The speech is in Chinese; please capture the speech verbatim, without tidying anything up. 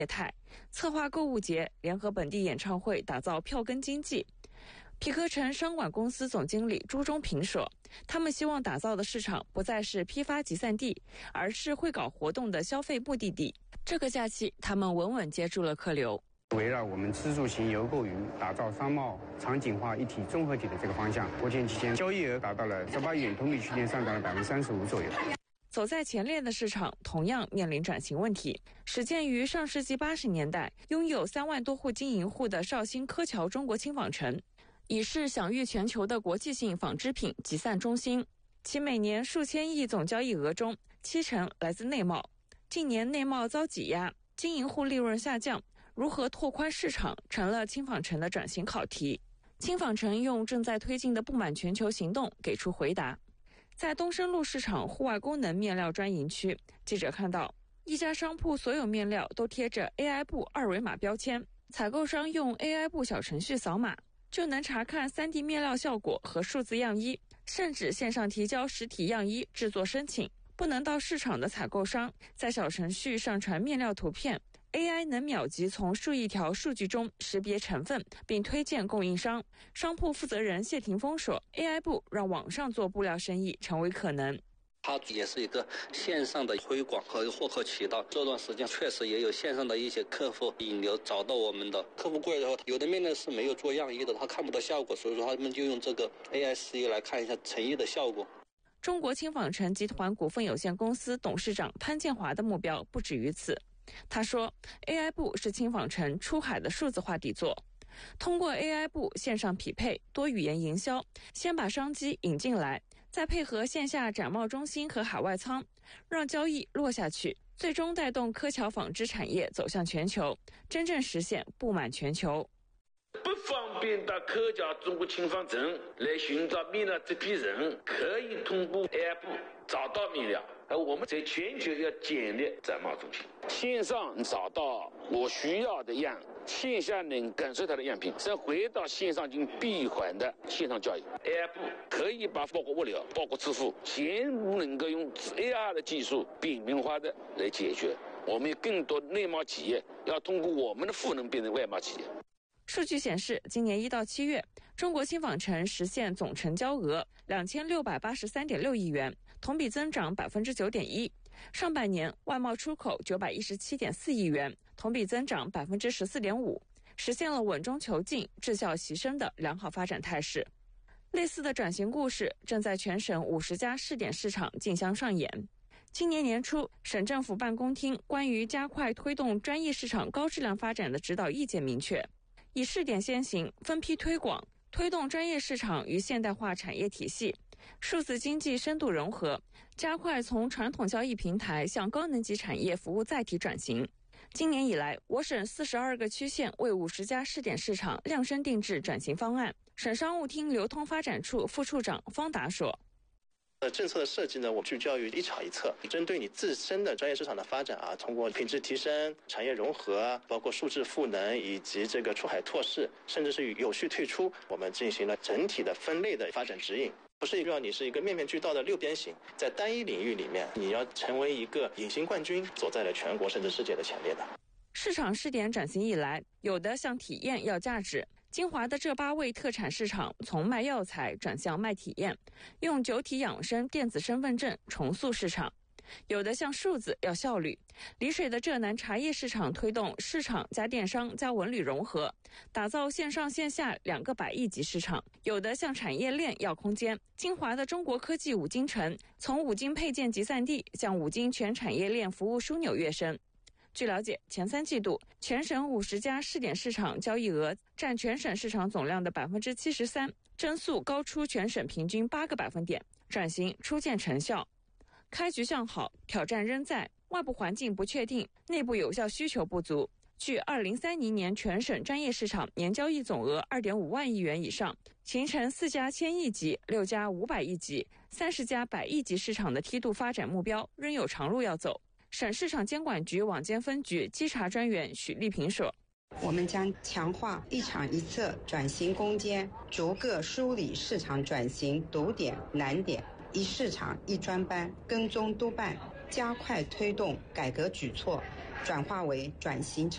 业态，策划购物节，联合本地演唱会，打造票根经济。皮革城商管公司总经理朱忠平说，他们希望打造的市场不再是批发集散地，而是会搞活动的消费目的地。这个假期，他们稳稳接住了客流。 围绕我们吃住行游购云打造商贸场景化一体综合体的这个方向，国庆期间交易额达到了十八亿元，同比去年上涨了百分之三十五左右。 走在前列的市场同样面临转型问题。始建于上世纪八十年代，拥有三万多户经营户的绍兴柯桥中国轻纺城，已是享誉全球的国际性纺织品集散中心。其每年数千亿总交易额中，七成来自内贸。近年内贸遭挤压，经营户利润下降，如何拓宽市场成了轻纺城的转型考题。轻纺城用正在推进的布满全球行动给出回答。在东升路市场户外功能面料专营区，记者看到一家商铺所有面料都贴着 A I 布二维码标签，采购商用 A I 布小程序扫码就能查看 三 D 面料效果和数字样衣，甚至线上提交实体样衣制作申请。不能到市场的采购商在小程序上传面料图片， A I 能秒级从数亿条数据中识别成分并推荐供应商。商铺负责人谢霆锋说， A I 布让网上做布料生意成为可能。 它也是一个线上的推广和获客渠道，这段时间确实也有线上的一些客户引流找到我们的客户过来之后，有的面料是没有做样衣的，他看不到效果，所以说他们就用这个 A I 试衣来看一下成衣的效果。 中国轻纺城集团股份有限公司董事长潘建华的目标不止于此。他说 A I 布是轻纺城出海的数字化底座，通过 A I 布线上匹配多语言营销，先把商机引进来，再配合线下展贸中心和海外仓，让交易落下去，最终带动柯桥纺织产业走向全球，真正实现布满全球。 不方便到柯桥中国轻纺城来寻找面料这批人，可以通过 A I 布找到面料。而我们在全球要建立展贸中心，线上找到我需要的样，线下能感受它的样品，再回到线上进行闭环的线上交易。A I 布可以把包括物流、包括支付，全部能够用 A R 的技术扁平化的来解决。我们有更多内贸企业要通过我们的赋能变成外贸企业。 数据显示，今年一到七月，中国轻纺城实现总成交额两千六百八十三点六亿元，同比增长百分之九点一。上半年外贸出口九百一十七点四亿元，同比增长百分之十四点五，实现了稳中求进、质效齐升的良好发展态势。类似的转型故事正在全省五十家试点市场竞相上演。今年年初，省政府办公厅关于加快推动专业市场高质量发展的指导意见明确，以试点先行，分批推广，推动专业市场与现代化产业体系、数字经济深度融合，加快从传统交易平台向高能级产业服务载体转型。今年以来，我省四十二个区县为五十家试点市场量身定制转型方案。省商务厅流通发展处副处长方达说， 政策的设计呢，我聚焦于一场一策，针对你自身的专业市场的发展啊，通过品质提升、产业融合，包括数字赋能以及这个出海拓市，甚至是有序退出，我们进行了整体的分类的发展指引。不是让你是一个面面俱到的六边形，在单一领域里面，你要成为一个隐形冠军，走在了全国甚至世界的前列的。 市场试点转型以来，有的向体验要价值。金华的这八位特产市场从卖药材转向卖体验，用九体养生电子身份证重塑市场。有的像数字要效率，丽水的浙南茶叶市场推动市场加电商加文旅融合，打造线上线下两个百亿级市场。有的像产业链要空间，金华的中国科技五金城从五金配件集散地向五金全产业链服务枢纽跃升。据了解，前三季度全省五十家试点市场交易额占全省市场总量的百分之七十三，增速高出全省平均八个百分点，转型初见成效。开局向好，挑战仍在，外部环境不确定，内部有效需求不足。据二零三零年全省专业市场年交易总额二点五万亿元以上，形成四家千亿级、六家五百亿级、三十家百亿级市场的梯度发展目标，仍有长路要走。省市场监管局网监分局稽查专员许丽萍说， 我们将强化一场一策转型攻坚，逐个梳理市场转型堵点难点，一市场一专班跟踪督办，加快推动改革举措转化为转型